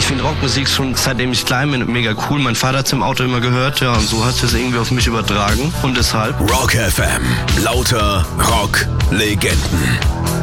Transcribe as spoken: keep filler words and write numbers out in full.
Ich finde Rockmusik schon seitdem ich klein bin mega cool. Mein Vater hat es im Auto immer gehört, ja, und so hat es das irgendwie auf mich übertragen. Und deshalb Rock F M. Lauter Rock-Legenden.